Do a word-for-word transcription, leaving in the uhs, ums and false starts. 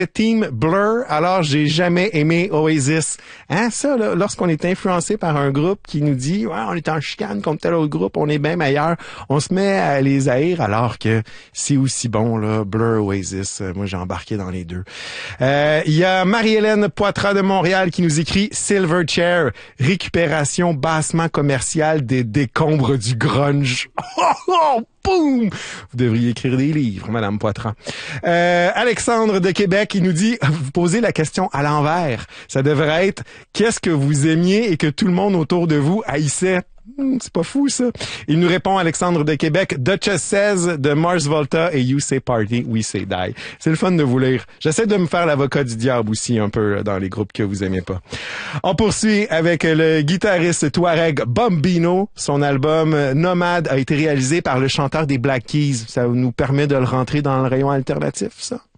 Team Blur, alors j'ai jamais aimé Oasis. Hein, ça, là, lorsqu'on est influencé par un groupe qui nous dit, ouais, on est en chicane contre tel autre groupe, on est bien meilleur, on se met à les haïr alors que c'est aussi bon, là, Blur, Oasis. Moi, j'ai embarqué dans les deux. Euh, il y a Marie-Hélène Poitras de Montréal qui nous écrit Silverchair, récupération bassement commerciale des décombres du grunge. Oh, oh, boum! Vous devriez écrire des livres, Madame Poitras. Euh, Alexandre de Québec, il nous dit, vous posez la question à l'envers. Ça devrait être, qu'est-ce que vous aimiez et que tout le monde autour de vous haïssait? Hmm, c'est pas fou, ça. Il nous répond, Alexandre de Québec, Duchess Says de Mars Volta et You Say Party, We Say Die. C'est le fun de vous lire. J'essaie de me faire l'avocat du diable aussi un peu dans les groupes que vous aimez pas. On poursuit avec le guitariste Touareg Bombino. Son album Nomade a été réalisé par le chanteur des Black Keys. Ça nous permet de le rentrer dans le rayon alternatif, ça?